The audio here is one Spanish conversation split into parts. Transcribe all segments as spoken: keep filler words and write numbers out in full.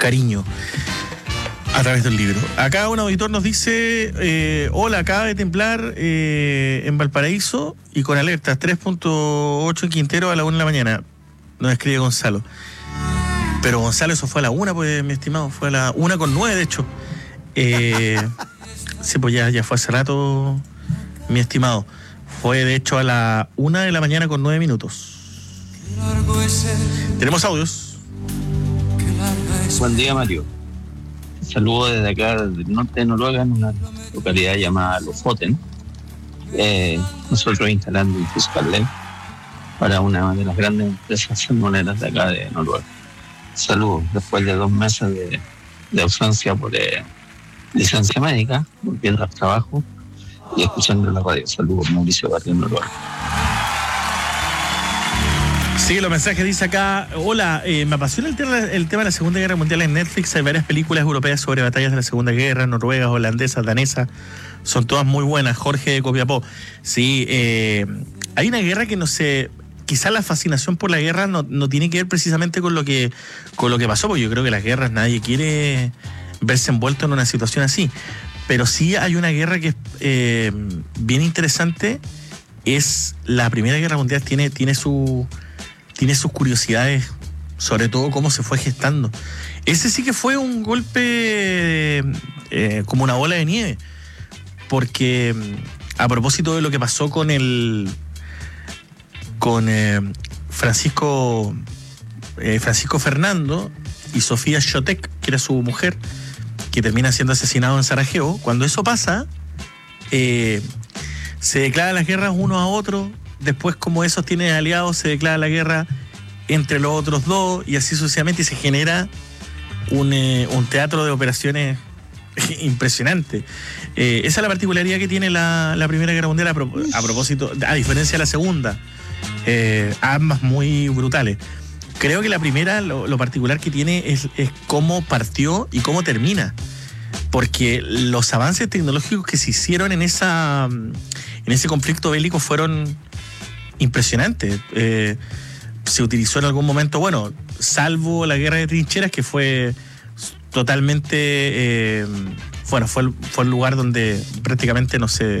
cariño a través del libro. Acá un auditor nos dice, eh, hola, acaba de temblar eh, en Valparaíso y con alertas tres punto ocho en Quintero a la una de la mañana. Nos escribe Gonzalo. Pero Gonzalo, eso fue a la una, pues, mi estimado, fue a la una con nueve, de hecho. Eh, sí, pues ya, ya fue hace rato, mi estimado. Fue, de hecho, a la una de la mañana con nueve minutos. Tenemos audios. Buen día, Mario. Saludos desde acá, del norte de Noruega, en una localidad llamada Lofoten. Eh, nosotros instalando un fiscal ley para una de las grandes empresas salmoneras de acá de Noruega. Saludos, después de dos meses de, de ausencia por eh, licencia médica, volviendo al trabajo y escuchando la radio. Saludos, Mauricio Barrio, Noruega. Sí, los mensajes dice acá, hola, eh, me apasiona el tema, el tema de la Segunda Guerra Mundial en Netflix. Hay varias películas europeas sobre batallas de la Segunda Guerra, noruegas, holandesas, danesas. Son todas muy buenas. Jorge de Copiapó. Sí, eh, hay una guerra que no sé, quizás la fascinación por la guerra no, no tiene que ver precisamente con lo que, con lo que pasó, porque yo creo que las guerras nadie quiere verse envuelto en una situación así. Pero sí hay una guerra que es eh, bien interesante, es la Primera Guerra Mundial, tiene, tiene su... tiene sus curiosidades, sobre todo cómo se fue gestando. Ese sí que fue un golpe eh, como una bola de nieve, porque a propósito de lo que pasó con el con eh, Francisco eh, Francisco Fernando y Sofía Shotek, que era su mujer, que termina siendo asesinado en Sarajevo. Cuando eso pasa, eh, se declaran las guerras uno a otro. Después, como esos tienen aliados, se declara la guerra entre los otros dos y así sucesivamente, y se genera un, eh, un teatro de operaciones impresionante. Eh, esa es la particularidad que tiene la, la Primera Guerra Mundial a, pro, a propósito, a diferencia de la Segunda. Eh, ambas muy brutales. Creo que la primera, lo, lo particular que tiene es, es cómo partió y cómo termina. Porque los avances tecnológicos que se hicieron en, esa, en ese conflicto bélico fueron impresionante. Eh, se utilizó en algún momento, bueno, salvo la guerra de trincheras, que fue totalmente, eh, bueno, fue el, fue el lugar donde prácticamente no se,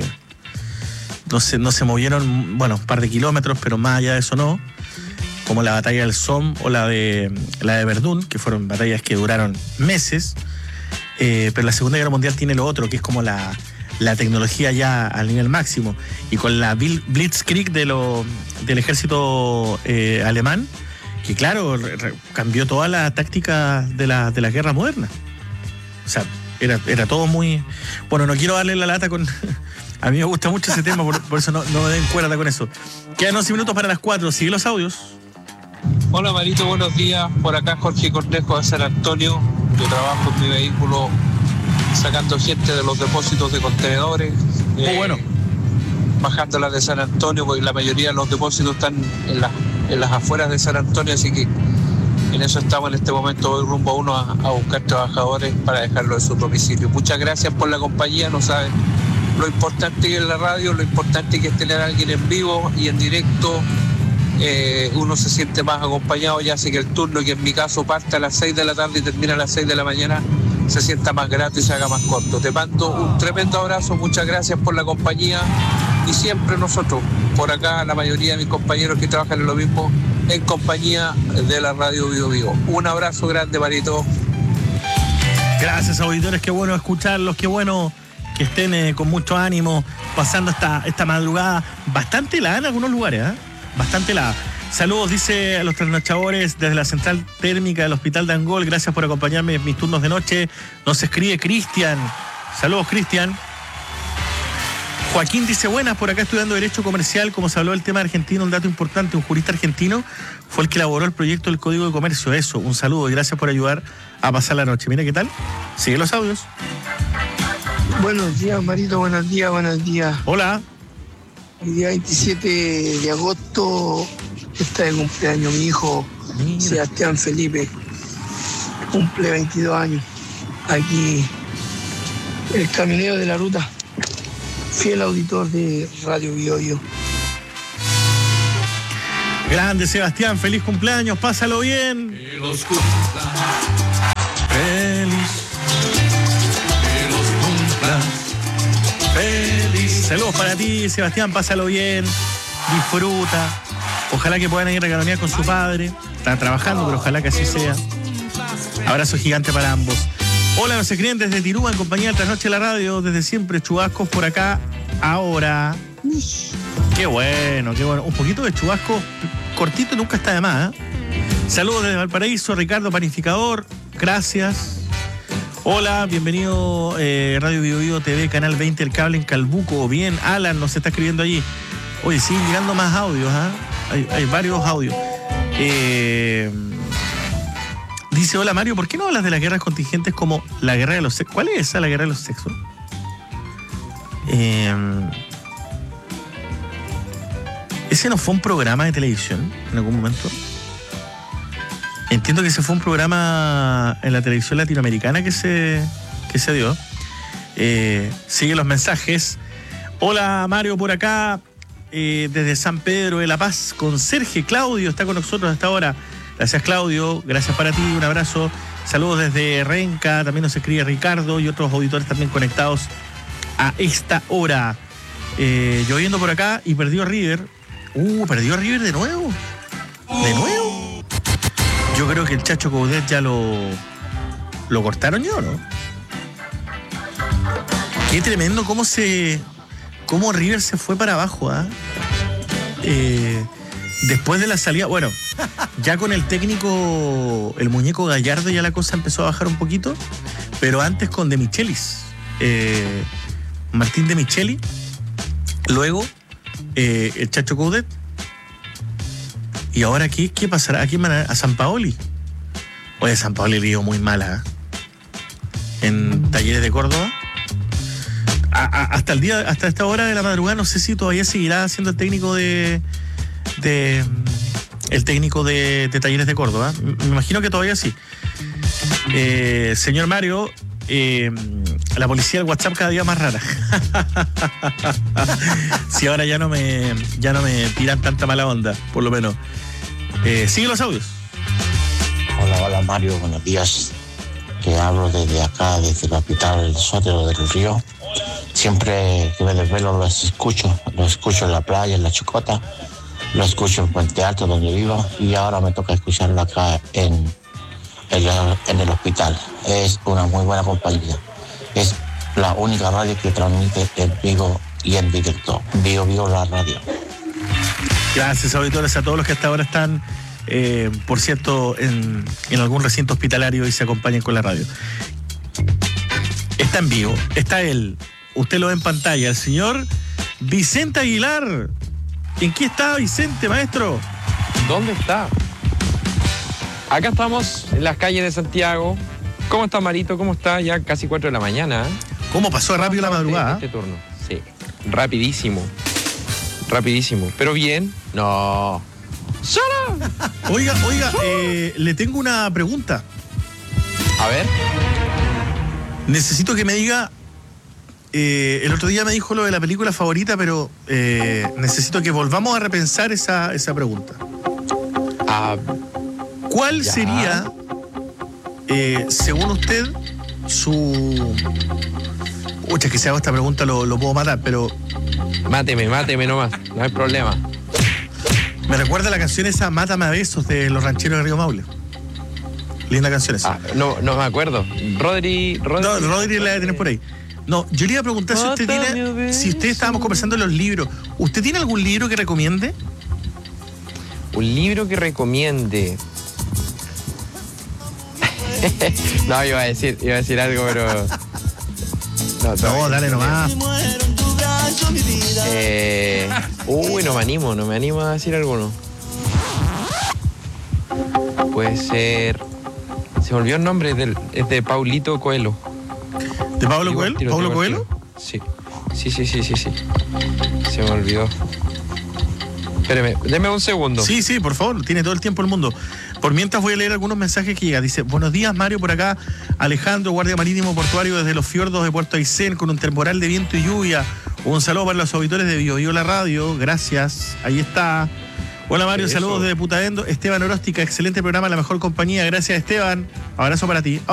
no se, no se movieron, bueno, un par de kilómetros, pero más allá de eso no, como la batalla del Somme o la de, la de Verdún, que fueron batallas que duraron meses. Eh, pero la Segunda Guerra Mundial tiene lo otro, que es como la la tecnología ya al nivel máximo, y con la Blitzkrieg de lo, del ejército eh, alemán, que claro, re, cambió toda la táctica de la, de la guerra moderna. O sea, era, era todo muy... Bueno, no quiero darle la lata con... A mí me gusta mucho ese tema, por, por eso no, no me den cuerda con eso. Quedan once minutos para las cuatro, sigue los audios. Hola Marito, buenos días. Por acá Jorge Cornejo de San Antonio. Yo trabajo en mi vehículo sacando gente de los depósitos de contenedores, eh, oh, bueno. bajándolas de San Antonio, porque la mayoría de los depósitos están en, la, en las afueras de San Antonio, así que en eso estamos en este momento. Voy rumbo a uno a, a buscar trabajadores para dejarlos en su domicilio. Muchas gracias por la compañía. No saben lo importante que es la radio, lo importante que es tener a alguien en vivo y en directo. Eh, uno se siente más acompañado, ya hace que el turno, que en mi caso parte a las seis de la tarde y termina a las seis de la mañana, se sienta más grato y se haga más corto. Te mando un tremendo abrazo, muchas gracias por la compañía, y siempre nosotros, por acá, la mayoría de mis compañeros que trabajan en lo mismo, en compañía de la radio Bio Bio. Un abrazo grande, Marito. Gracias, auditores, qué bueno escucharlos, qué bueno que estén eh, con mucho ánimo, pasando esta, esta madrugada bastante helada en algunos lugares, ¿eh? Bastante helada. Saludos, dice a los trasnochadores desde la central térmica del Hospital de Angol. Gracias por acompañarme en mis turnos de noche. Nos escribe Cristian. Saludos, Cristian. Joaquín dice, buenas, por acá estudiando Derecho Comercial. Como se habló del tema argentino, un dato importante, un jurista argentino fue el que elaboró el proyecto del Código de Comercio. Eso, un saludo y gracias por ayudar a pasar la noche. Mira qué tal. Sigue los audios. Buenos días, Marito, buenos días, buenos días. Hola. El día veintisiete de agosto está de cumpleaños mi hijo, Mira. Sebastián Felipe. Cumple veintidós años. Aquí, el caminero de la ruta. Fiel auditor de Radio Bio Bio. Grande Sebastián, feliz cumpleaños, pásalo bien. Saludos para ti, Sebastián, pásalo bien, disfruta. Ojalá que puedan ir a canonear con su padre. Está trabajando, pero ojalá que así sea. Abrazo gigante para ambos. Hola, nos escriben desde Tirúa en compañía de Trasnoche la Radio. Desde siempre, chubascos por acá, ahora. Qué bueno, qué bueno. Un poquito de chubasco cortito nunca está de más, ¿eh? Saludos desde Valparaíso, Ricardo Panificador. Gracias. Hola, bienvenido eh, Radio Bio Bio T V, Canal veinte, El Cable en Calbuco. Bien, Alan nos está escribiendo allí. Oye, siguen llegando más audios, ¿ah? ¿eh? Hay, hay varios audios. Eh, dice, hola Mario, ¿por qué no hablas de las guerras contingentes como la guerra de los sexos? ¿Cuál es esa, la guerra de los sexos? Eh, ¿Ese no fue un programa de televisión en algún momento? Entiendo que ese fue un programa en la televisión latinoamericana que se, que se dio. Eh, sigue los mensajes. Hola Mario, por acá, eh, desde San Pedro de la Paz, Conserje Claudio está con nosotros hasta ahora. Gracias Claudio, gracias para ti, un abrazo. Saludos desde Renca, también nos escribe Ricardo y otros auditores también conectados a esta hora. Eh, lloviendo por acá y perdió River. Uh, perdió River de nuevo. ¿De nuevo? Yo creo que el Chacho Coudet ya lo, lo cortaron ya, ¿no? Qué tremendo cómo se... cómo River se fue para abajo, ¿ah? ¿eh? Eh, después de la salida... Bueno, ya con el técnico, el muñeco Gallardo, ya la cosa empezó a bajar un poquito, pero antes con De Michelis. Eh, Martín De Micheli, luego eh, el Chacho Coudet. ¿Y ahora qué, qué pasará? ¿A quién van a, a San Paoli? Oye, San Paoli le dio muy mala, ¿eh? En Talleres de Córdoba. A, a, hasta el día, hasta esta hora de la madrugada, no sé si todavía seguirá siendo el técnico de, de el técnico de, de Talleres de Córdoba. Me imagino que todavía sí. Eh, señor Mario, eh, la policía del WhatsApp cada día más rara. Si ahora ya no me, ya no me tiran tanta mala onda, por lo menos. Eh, sigue los audios. Hola, hola Mario, buenos días. Te hablo desde acá, desde el hospital El Sótero del Río. Siempre que me desvelo los escucho, los escucho en la playa, en la Chicota, los escucho en Puente Alto, donde vivo, y ahora me toca escucharlo acá en, en, la, en el hospital. Es una muy buena compañía. Es la única radio que transmite en vivo y en directo. Vivo, vivo la radio. Gracias, auditores, a todos los que hasta ahora están, eh, por cierto, en, en algún recinto hospitalario y se acompañan con la radio. Está en vivo, está él. Usted lo ve en pantalla, el señor Vicente Aguilar. ¿En qué está Vicente, maestro? ¿Dónde está? Acá estamos, en las calles de Santiago. ¿Cómo está Marito? ¿Cómo está? Ya casi cuatro de la mañana. ¿eh? ¿Cómo pasó rápido la madrugada? Este turno, sí. Rapidísimo. Rapidísimo. ¿Pero bien? No. ¡Solo! Oiga, oiga, eh, le tengo una pregunta. A ver. Necesito que me diga... Eh, el otro día me dijo lo de la película favorita, pero eh, necesito que volvamos a repensar esa, esa pregunta. Ah, ¿Cuál ya. sería, eh, según usted, su... Ucha, que si hago esta pregunta lo, lo puedo matar, pero... Máteme, máteme nomás. No hay problema. Me recuerda la canción esa Mátame a besos de Los Rancheros de Río Maule. Linda canción esa. Ah, no, no me acuerdo. Rodri... Rodri No, Rodri la debe tener por ahí. No, yo le iba a preguntar si usted tiene... Si usted estábamos conversando en los libros. ¿Usted tiene algún libro que recomiende? Un libro que recomiende. No, iba a decir, iba a decir algo, pero... No, No, dale nomás. Eh, uy, no me animo, no me animo a decir alguno. Puede ser... Se me olvidó el nombre, es, del, es de Paulito Coelho. ¿De Pablo Digo, Coelho? tiro, ¿Pablo tiro, Coelho? tiro. Sí. Sí, sí, sí, sí, sí. Se me olvidó. Espéreme, deme un segundo. Sí, sí, por favor, tiene todo el tiempo el mundo. Por mientras voy a leer algunos mensajes que llegan. Dice, buenos días Mario, por acá Alejandro, guardia marítimo portuario desde los fiordos de Puerto Aysén con un temporal de viento y lluvia. Un saludo para los auditores de Bio Bio la Radio, gracias, ahí está. Hola Mario, Eso. saludos desde Putaendo. Esteban Oróstica, excelente programa, la mejor compañía, gracias Esteban, abrazo para ti.